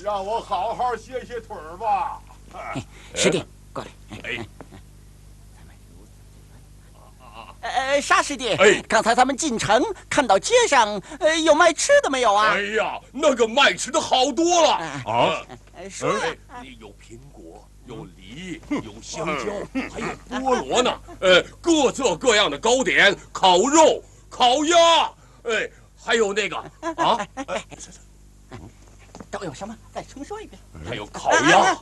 让我好好歇歇腿儿吧。 师弟，过来。沙师弟，刚才咱们进城，看到街上有卖吃的没有啊？ 哎呀，那个卖吃的好多了啊！ 说呀， 有苹果，有梨，有香蕉，还有菠萝呢。各色各样的糕点，烤肉、烤鸭，还有那个啊， 都有什么？再重说一遍。 还有烤鸭。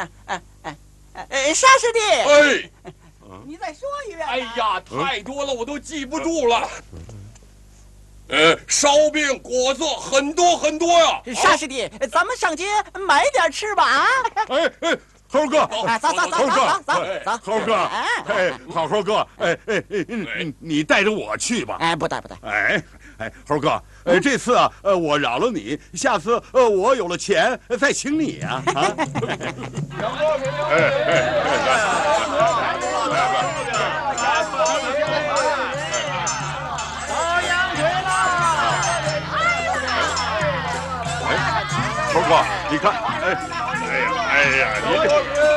沙师弟，你再说一遍。 哎呀，太多了，我都记不住了。烧饼、果子很多很多呀。 沙师弟，咱们上街买点吃吧啊！ 猴哥， 走， 猴哥，猴哥，你带着我去吧。 不带。 猴哥，这次啊，我饶了你，下次我有了钱再请你啊！猴哥，你看，你这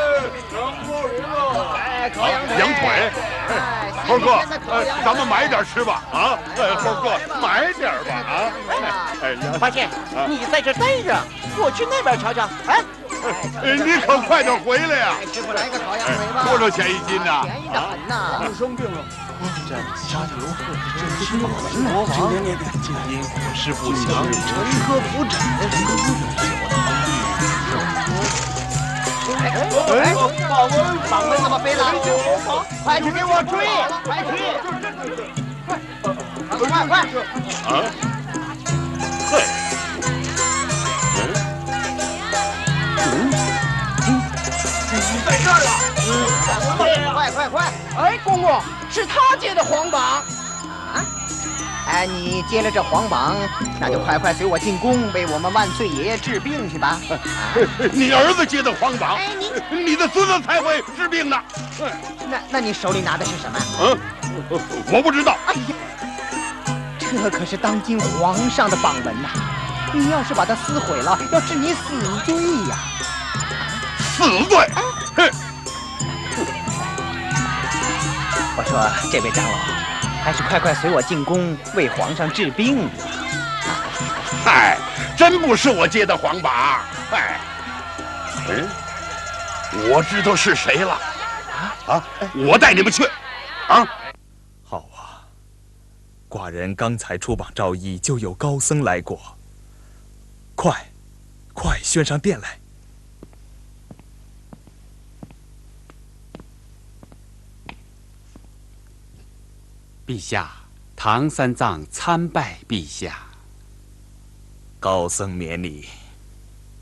羊腿，猴哥，咱们买点吃吧啊！猴哥，买点吧啊！ 八戒，你在这待着，我去那边瞧瞧。 你可快点回来呀！ 师傅来个烤羊腿吧， 多少钱一斤呢？ 便宜的很呐！ 我生病了， 这加油贺这新王金因火势不强，人科不止。榜文怎么飞了？快去给我追！快去！快！ 啊！嘿！ 在这儿了！快！哎，公公，是他接的皇榜啊！哎，你接了这皇榜，那就快随我进宫，为我们万岁爷爷治病去吧。 你儿子接的皇榜，你的孙子才会治病呢。 那你手里拿的是什么？ 我不知道。 哎呀，这可是当今皇上的榜文呐！你要是把它撕毁了，要治你死罪呀！ 死罪！ 我说，这位长老，还是快随我进宫，为皇上治病。 嗨，真不是我接的皇榜。我知道是谁了。我带你们去。 好啊，寡人刚才出榜招医，就有高僧来过。快宣上殿来。 陛下，唐三藏参拜陛下。 高僧免礼。